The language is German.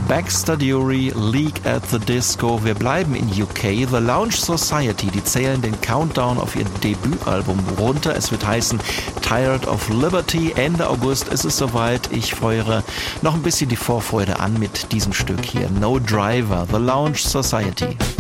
Baxter Dury, League at the Disco. Wir bleiben in UK. The Lounge Society, die zählen den Countdown auf ihr Debütalbum runter. Es wird heißen Tired of Liberty. Ende August ist es soweit. Ich feuere noch ein bisschen die Vorfreude an mit diesem Stück hier. No Driver, The Lounge Society.